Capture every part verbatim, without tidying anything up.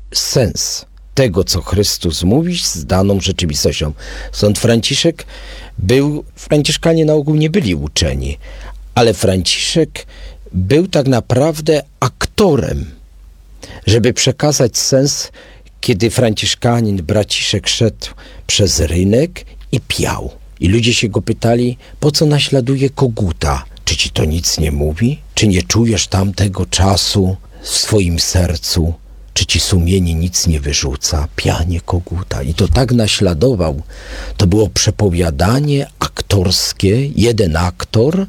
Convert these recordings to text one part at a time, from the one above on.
sens tego, co Chrystus mówi, z daną rzeczywistością. Stąd Franciszek był, Franciszkanie na ogół nie byli uczeni, ale Franciszek był tak naprawdę aktorem, żeby przekazać sens, kiedy Franciszkanin, braciszek, szedł przez rynek i piał. I ludzie się go pytali, po co naśladuje koguta? Czy ci to nic nie mówi? Czy nie czujesz tamtego czasu w swoim sercu? Czy ci sumienie nic nie wyrzuca? Pianie koguta. I to tak naśladował. To było przepowiadanie aktorskie, jeden aktor,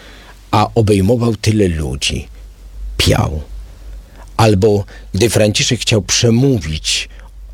a obejmował tyle ludzi. Piał. Albo gdy Franciszek chciał przemówić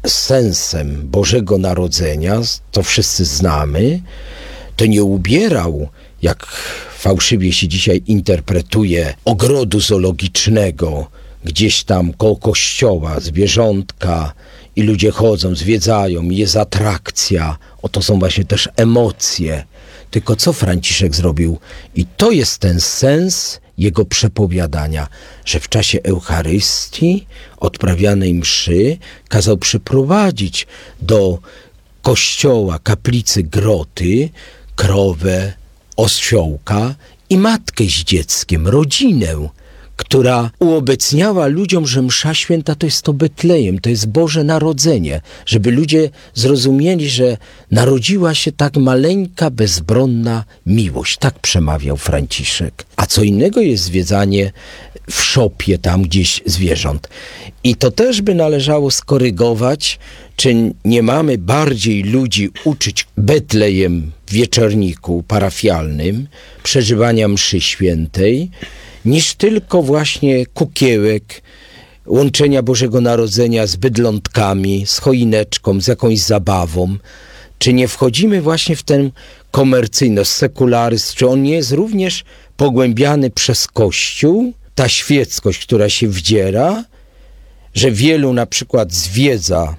sensem Bożego Narodzenia, to wszyscy znamy, to nie ubierał, jak fałszywie się dzisiaj interpretuje, ogrodu zoologicznego, gdzieś tam koło kościoła, zwierzątka i ludzie chodzą, zwiedzają, jest atrakcja. Oto są właśnie też emocje. Tylko co Franciszek zrobił? I to jest ten sens jego przepowiadania, że w czasie Eucharystii, odprawianej mszy, kazał przyprowadzić do kościoła, kaplicy, groty, krowę, osiołka i matkę z dzieckiem, rodzinę, która uobecniała ludziom, że msza święta to jest to Betlejem, to jest Boże Narodzenie, żeby ludzie zrozumieli, że narodziła się tak maleńka, bezbronna miłość. Tak przemawiał Franciszek. A co innego jest zwiedzanie w szopie tam gdzieś zwierząt. I to też by należało skorygować, czy nie mamy bardziej ludzi uczyć Betlejem w wieczorniku parafialnym, przeżywania mszy świętej, niż tylko właśnie kukiełek, łączenia Bożego Narodzenia z bydlątkami, z choineczką, z jakąś zabawą. Czy nie wchodzimy właśnie w ten komercyjność, sekularyzm? Czy on nie jest również pogłębiany przez Kościół? Ta świeckość, która się wdziera, że wielu na przykład zwiedza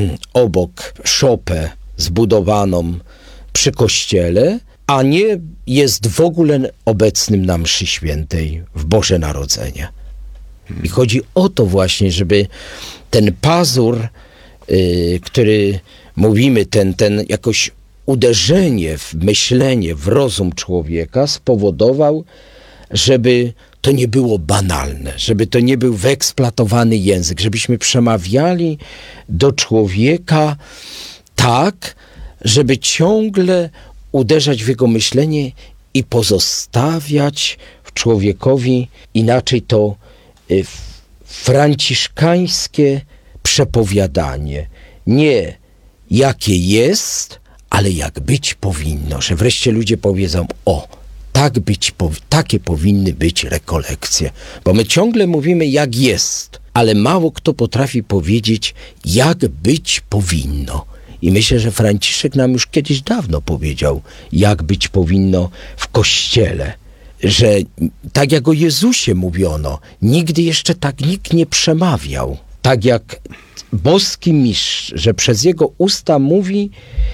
obok szopę zbudowaną przy kościele, a nie jest w ogóle obecnym na mszy świętej w Boże Narodzenie. I chodzi o to właśnie, żeby ten pazur, yy, który mówimy, ten, ten jakoś uderzenie w myślenie, w rozum człowieka spowodował, żeby to nie było banalne, żeby to nie był wyeksploatowany język, żebyśmy przemawiali do człowieka tak, żeby ciągle uderzać w jego myślenie i pozostawiać w człowiekowi inaczej to y, franciszkańskie przepowiadanie. Nie jakie jest, ale jak być powinno. Że wreszcie ludzie powiedzą, o, tak być, takie powinny być rekolekcje. Bo my ciągle mówimy jak jest, ale mało kto potrafi powiedzieć, jak być powinno. I myślę, że Franciszek nam już kiedyś dawno powiedział, jak być powinno w Kościele. Że tak jak o Jezusie mówiono, nigdy jeszcze tak nikt nie przemawiał. Tak jak boski mistrz, że przez jego usta mówi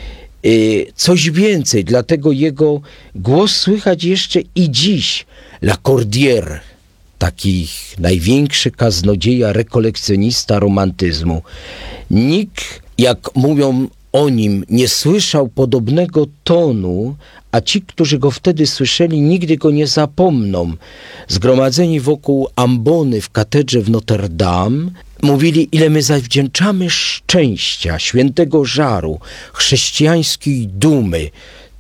y, coś więcej, dlatego jego głos słychać jeszcze i dziś. Lacordaire, taki największy kaznodzieja, rekolekcjonista romantyzmu. Nikt, jak mówią o nim, nie słyszał podobnego tonu, a ci, którzy go wtedy słyszeli, nigdy go nie zapomną. Zgromadzeni wokół ambony w katedrze w Notre Dame mówili, ile my zawdzięczamy szczęścia, świętego żaru, chrześcijańskiej dumy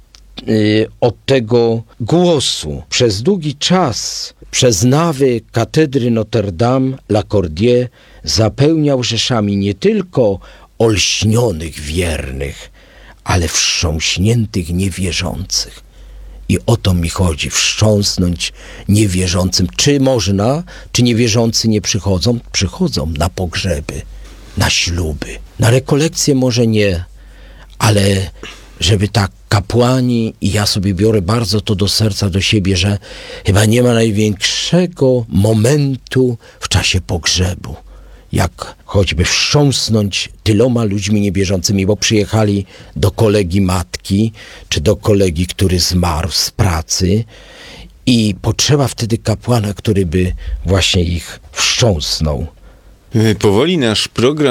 yy, od tego głosu. Przez długi czas przez nawy katedry Notre Dame Lacordaire zapełniał rzeszami nie tylko olśnionych wiernych, ale wstrząśniętych niewierzących. I o to mi chodzi, wstrząsnąć niewierzącym. Czy można, czy niewierzący nie przychodzą? Przychodzą na pogrzeby, na śluby, na rekolekcje może nie, ale żeby tak kapłani, i ja sobie biorę bardzo to do serca, do siebie, że chyba nie ma największego momentu w czasie pogrzebu, jak choćby wstrząsnąć tyloma ludźmi niewierzącymi, bo przyjechali do kolegi matki, czy do kolegi, który zmarł z pracy, i potrzeba wtedy kapłana, który by właśnie ich wstrząsnął. Powoli nasz program